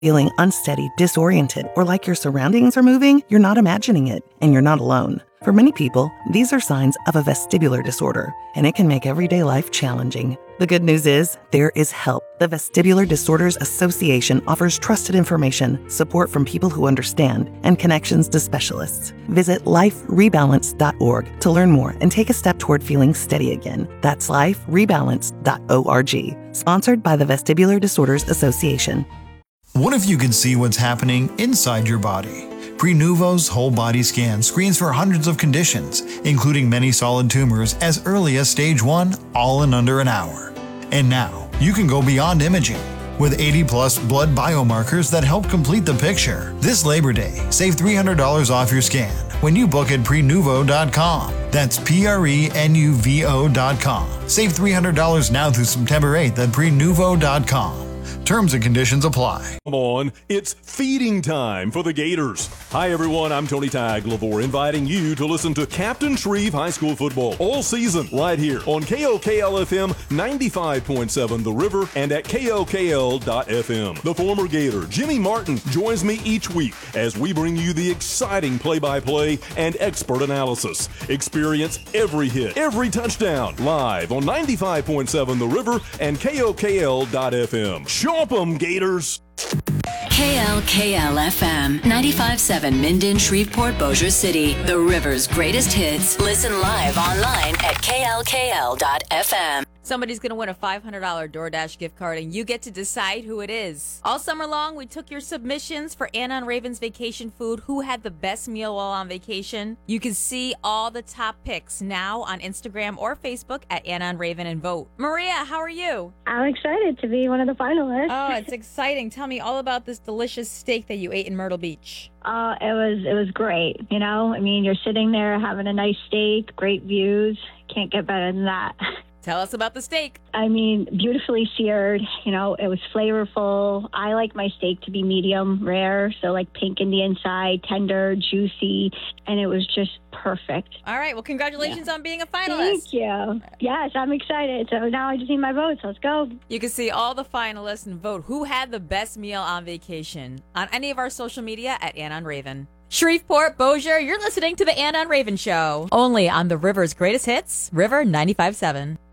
Feeling unsteady, disoriented, or like your surroundings are moving, you're not imagining it, and you're not alone. For many people, these are signs of a vestibular disorder, and it can make everyday life challenging. The good news is, there is help. The Vestibular Disorders Association offers trusted information, support from people who understand, and connections to specialists. Visit liferebalance.org to learn more and take a step toward feeling steady again. That's liferebalance.org. Sponsored by the Vestibular Disorders Association. What if you could see what's happening inside your body? Prenuvo's whole body scan screens for hundreds of conditions, including many solid tumors as early as stage 1, all in under an hour. And now, you can go beyond imaging. With 80-plus blood biomarkers that help complete the picture. This Labor Day, save $300 off your scan when you book at Prenuvo.com. That's Prenuvo.com. Save $300 now through September 8th at Prenuvo.com. Terms and conditions apply. Come on, it's feeding time for the Gators. Hi everyone, I'm Tony Tagliavore, inviting you to listen to Captain Shreve High School football all season right here on KOKL-FM 95.7 The River and at KOKL.FM. The former Gator, Jimmy Martin, joins me each week as we bring you the exciting play-by-play and expert analysis. Experience every hit, every touchdown, live on 95.7 The River and KOKL.FM. Chomp 'em, Gators! KLKL-FM 95.7 Minden, Shreveport, Bossier City. The River's greatest hits. Listen live online at KLKL.FM. Somebody's going to win a $500 DoorDash gift card, and you get to decide who it is. All summer long, we took your submissions for Anna and Raven's vacation food. Who had the best meal while on vacation? You can see all the top picks now on Instagram or Facebook at Anna and Raven and vote. Maria, how are you? I'm excited to be one of the finalists. Oh, it's exciting. Tell me all about this delicious steak that you ate in Myrtle Beach. It was great. You know, I mean, you're sitting there having a nice steak, great views. Can't get better than that. Tell us about the steak. I mean, beautifully seared. You know, it was flavorful. I like my steak to be medium rare, so like pink in the inside, tender, juicy, and it was just perfect. All right. Well, congratulations on being a finalist. Thank you. Yes, I'm excited. So now I just need my votes. Let's go. You can see all the finalists and vote who had the best meal on vacation on any of our social media at Anna and Raven. Shreveport, Bossier, you're listening to the Anna and Raven Show. Only on the River's greatest hits, River 95.7.